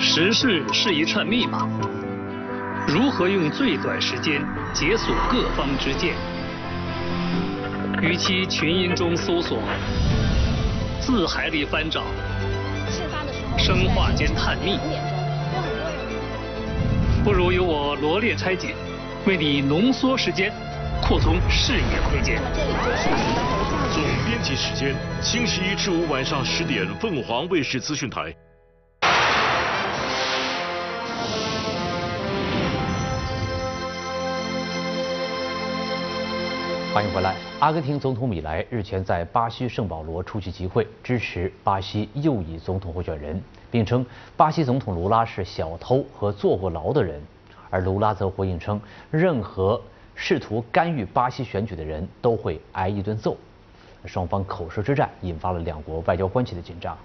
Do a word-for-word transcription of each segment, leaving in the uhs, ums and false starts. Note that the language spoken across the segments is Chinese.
时事是一串密码，如何用最短时间解锁各方之见？与其群音中搜索，字海里翻找，生化间探秘，不如由我罗列拆解，为你浓缩时间，扩充视野空间。 总编辑时间，星期一至五晚上十点，凤凰卫视资讯台。 欢迎回来。阿根廷总统米莱日前在巴西圣保罗出席集会，支持巴西右翼总统候选人，并称巴西总统卢拉是小偷和坐过牢的人。而卢拉则回应称，任何试图干预巴西选举的人都会挨一顿揍。双方口舌之战引发了两国外交关系的紧张。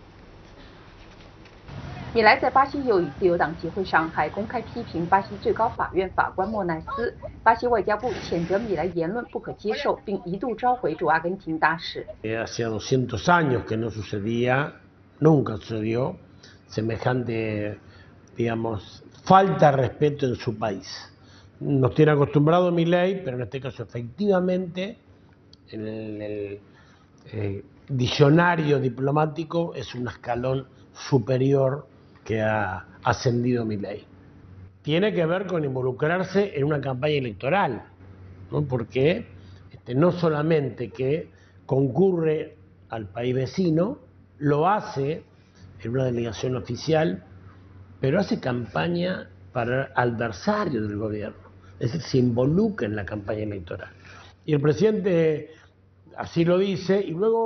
米莱在巴西右翼自由党集会上还公开批评巴西最高法院法官莫奈斯。巴西外交部谴责米莱言论不可接受，并一度召回驻阿根廷大使。 Hacía doscientos años que no sucedía, nunca sucedió semejante, digamos, falta de respeto en su país. Nos tiene acostumbrado Milei, pero en este caso efectivamente en el, el eh, diccionario diplomático es un escalón superior que ha ascendido Milei. Tiene que ver con involucrarse en una campaña electoral, ¿no? Porque este, no solamente que concurre al país vecino, lo hace en una delegación oficial, pero hace campaña para adversarios del gobierno, es decir, se involucra en la campaña electoral. Y el presidente así lo dice, y luego